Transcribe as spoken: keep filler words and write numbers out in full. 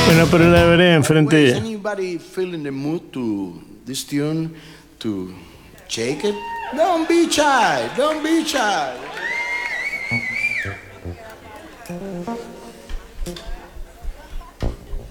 Bueno, pero la veré enfrente. Is anybody feeling the mood to this tune to shake it? Don't be shy. Don't be shy.